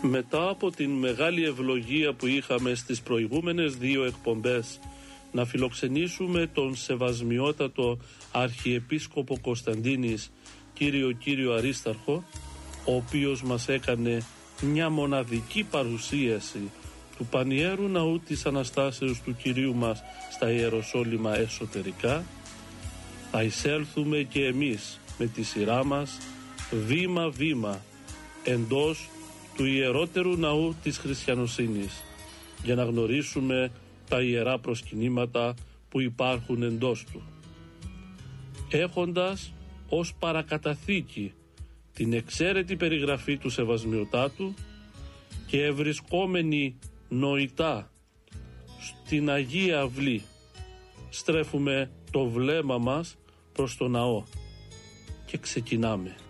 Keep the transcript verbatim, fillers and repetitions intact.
Μετά από την μεγάλη ευλογία που είχαμε στις προηγούμενες δύο εκπομπές να φιλοξενήσουμε τον σεβασμιότατο Αρχιεπίσκοπο Κωνσταντίνης κύριο κύριο Αρίσταρχο, ο οποίος μας έκανε μια μοναδική παρουσίαση του πανιέρου ναού της Αναστάσεως του Κυρίου μας στα Ιεροσόλυμα εσωτερικά, θα εισέλθουμε και εμείς με τη σειρά μας βήμα-βήμα εντός του ιερότερου ναού της χριστιανοσύνης για να γνωρίσουμε τα ιερά προσκυνήματα που υπάρχουν εντός του, έχοντας ως παρακαταθήκη την εξαίρετη περιγραφή του Σεβασμιωτάτου και ευρισκόμενοι νοητά στην Αγία Αυλή στρέφουμε το βλέμμα μας προς το ναό και ξεκινάμε.